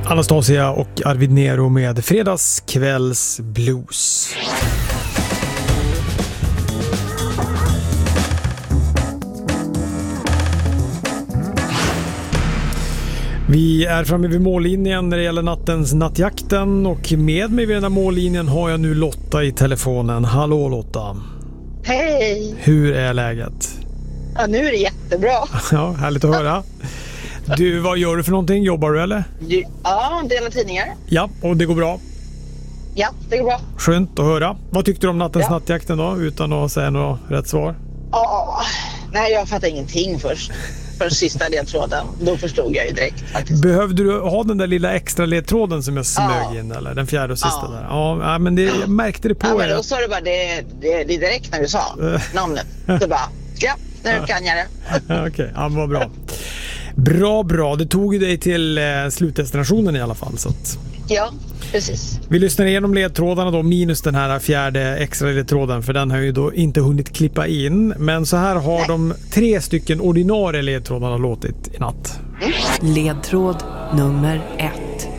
Anastasia och Arvid Nero med Fredagskvälls blues. Vi är framme vid mållinjen när det gäller nattens nattjakten, och med mig vid den här mållinjen har jag nu Lotta i telefonen. Hallå Lotta. Hej! Hur är läget? Ja, nu är det jättebra. Ja, härligt att höra. Du, vad gör du för någonting? Jobbar du eller? Ja, delar tidningar. Ja, och det går bra? Ja, det går bra. Skönt att höra. Vad tyckte du om nattens nattjakten då, utan att säga något rätt svar? Ja, nej, jag fattar ingenting först. För sista ledtråden. Då förstod jag ju direkt faktiskt. Behövde du ha den där lilla extra ledtråden som jag smög in, eller den fjärde och sista där? Ja, men jag märkte det på men då sa du bara det direkt när du sa namnet. Så bara, ja, nu kan jag det. Okej, ja, vad bra. Bra. Det tog ju dig till slutdestinationen i alla fall. Så att... Ja, precis. Vi lyssnar igenom ledtrådarna då, minus den här fjärde extra ledtråden, för den har ju då inte hunnit klippa in. Men så här har de 3 stycken ordinarie ledtrådarna låtit i natt. Ledtråd nummer 1.